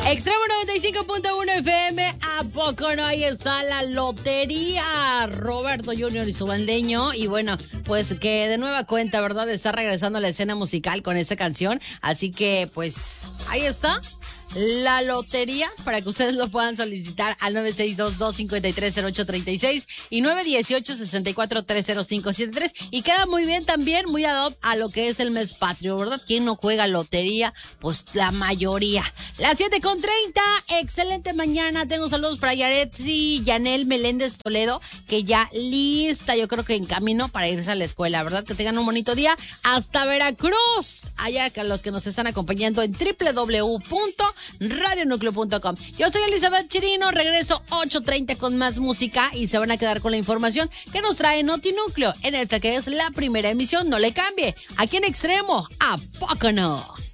Extremo 95.1 FM, ¿a poco no? Ahí está la lotería. Roberto Junior y su bandeño. Y bueno, pues que de nueva cuenta, ¿verdad? Está regresando a la escena musical con esta canción. Así que, pues, ahí está. La lotería, para que ustedes lo puedan solicitar al 962-253-0836 y 918-64-30573. Y queda muy bien también, muy ad hoc a lo que es el mes patrio, ¿verdad? ¿Quién no juega lotería? Pues la mayoría. Las 7:30, excelente mañana. Tengo saludos para Yaretsi, Yanel Meléndez Toledo, que ya lista, yo creo que en camino para irse a la escuela, ¿verdad? Que tengan un bonito día. Hasta Veracruz, allá que los que nos están acompañando en www.radionucleo.com. Yo soy Elizabeth Chirino, regreso 8:30 con más música y se van a quedar con la información que nos trae Notinúcleo en esta que es la primera emisión. No le cambie, aquí en Extremo, ¿a poco no?